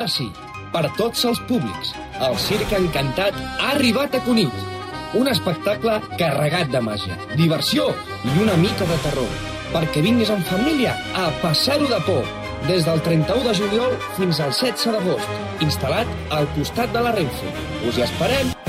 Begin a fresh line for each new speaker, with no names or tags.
Ara sí, per tots els públics, el Circ Encantat ha arribat a Cunit. Un espectacle carregat de màgia, diversió i una mica de terror. Perquè vinguis en família a passar-ho de por. Des del 31 de juliol fins al 16 d'agost, instal·lat al costat de la Renfe. Us hi esperem!